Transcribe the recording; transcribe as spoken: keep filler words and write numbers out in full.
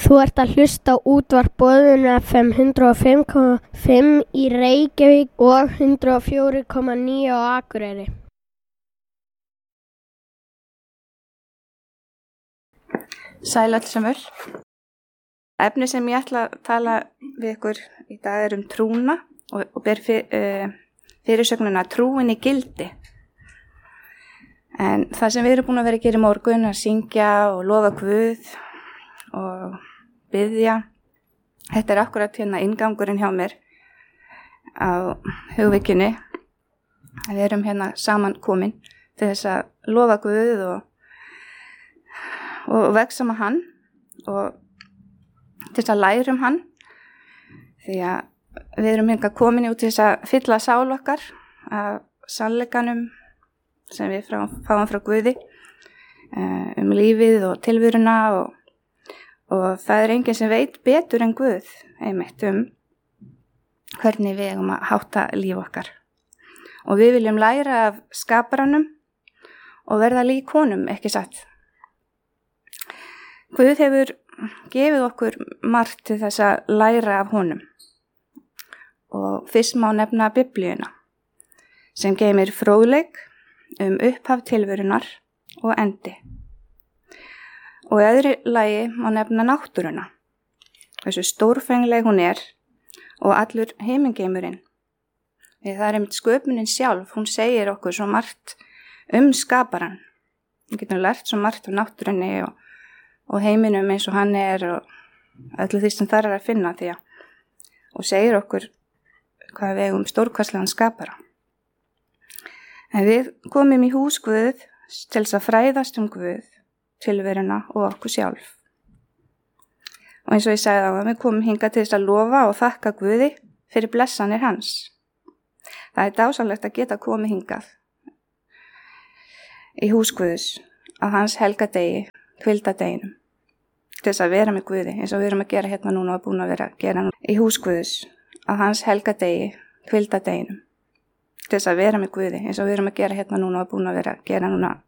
Þú ert að hlusta á útvarp Boðun F M hundrað og fimm komma fimm í Reykjavík og hundrað og fjögur komma níu á Akureyri. Sæl öll sömul. Efni sem ég ætla að tala við ykkur í dag er um trúna og, og ber fyr, uh, fyrirsögnuna trúin í gildi. En það sem við erum búin að vera að gera í morgun, að syngja og lofa Guð og biðja, þetta er akkurat hérna inngangurinn hjá mér á hugvikinu. Við erum hérna saman komin til þess að lofa Guð og, og vegsa með hann og til þess að læra um hann, því að við erum hérna komin út til þess að fylla sál okkar af sannleikanum sem við frá, fáum frá Guði um lífið og tilveruna og, og það er enginn sem veit betur en Guð einmitt um hvernig við eigum að hátta líf okkar. Og við viljum læra af skaparanum og verða lík honum, ekki satt. Guð hefur gefið okkur margt til þess að læra af honum. Og fyrst má nefna Biblíuna, sem geymir fróðleik um upphaf tilverunar og endi. Og í öðru lagi má nefna náttúruna, hversu stórfengleg hún er og allur heimingeimurinn. Því það er einmitt sköpunin sjálf, hún segir okkur svo margt um skaparan. Við getum lært svo margt um náttúrunni og, og heiminum eins og hann er og öllu því sem þar er að finna því að og segir okkur hvað við um stórkostlegan skapara. En við komum í hús Guð til þess að fræðast um Guð, tilveruna og okkur sjálf. Og eins og ég sagði á það, við komum hingað til þess að lofa og þakka Guði fyrir blessanir hans. Það er dásamlegt að geta komið hingað í hús Guðs á hans helgadegi, hvildadeginum, til þess að vera með Guði, eins og við erum að gera hérna núna og búin að vera að gera núna í hús Guðs á hans helgadegi, hvildadeginum, til þess að vera með Guði, eins og við erum að gera hérna núna og búin að vera að gera núna